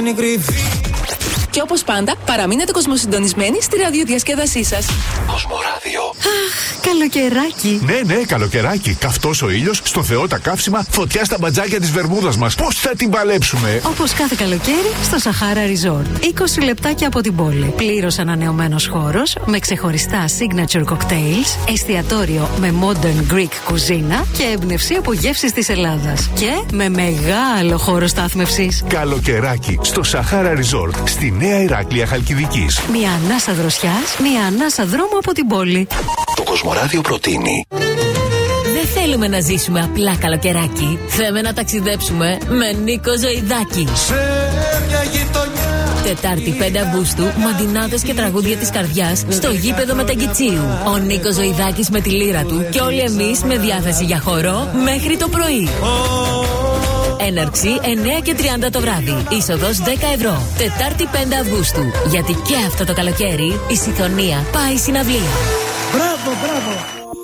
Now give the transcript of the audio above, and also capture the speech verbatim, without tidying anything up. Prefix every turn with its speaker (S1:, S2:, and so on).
S1: είναι κρυφή.
S2: Και όπως πάντα, παραμείνετε κοσμοσυντονισμένοι στη ραδιοδιασκέδασή σας.
S3: Κοσμοράδιο.
S4: Αχ, καλοκαιράκι.
S5: Ναι, ναι, καλοκαιράκι. Καυτός ο ήλιος, στο Θεό τα καύσιμα, φωτιά στα μπατζάκια της Βερμούδας μας. Πώς θα την παλέψουμε?
S4: Όπως κάθε καλοκαίρι στο Sahara Resort. είκοσι λεπτάκια από την πόλη. Πλήρως ανανεωμένος χώρος με ξεχωριστά signature cocktails, εστιατόριο με modern Greek κουζίνα και έμπνευση από γεύσεις της Ελλάδας. Και με μεγάλο χώρο στάθμευσης.
S5: Καλοκαιράκι στο Sahara Resort, στη Νέα Ηράκλεια Χαλκιδικής.
S4: Μια ανάσα δροσιάς, μια ανάσα δρόμου από την πόλη.
S3: Το Κοσμοράδιο προτείνει.
S6: Δεν θέλουμε να ζήσουμε απλά καλοκαιράκι. Θέλουμε να ταξιδέψουμε με Νίκο Ζωηδάκη.
S1: Σε μια γειτονιά.
S6: Τετάρτη πέντε Αυγούστου, μαντινάδες και τραγούδια της καρδιάς στο γήπεδο Μεταγκιτσίου. Ο Νίκος Ζωηδάκης με τη λύρα του και όλοι εμείς με διάθεση για χορό μέχρι το πρωί. Έναρξη εννέα και τριάντα το βράδυ. Είσοδος δέκα ευρώ. Τετάρτη πέντε Αυγούστου. Γιατί και αυτό το καλοκαίρι η Συθονία πάει συναυλία.
S1: Μπράβο, μπράβο.